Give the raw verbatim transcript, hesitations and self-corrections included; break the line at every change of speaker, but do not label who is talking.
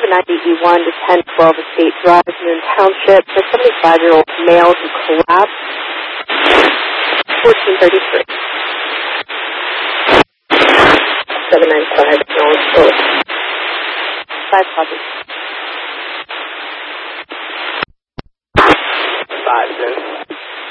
ninety E one to ten twelve Estate Drive, Moon Township, for a seventy-five-year-old male who collapsed. fourteen thirty-three. seven nine five, no, five copies.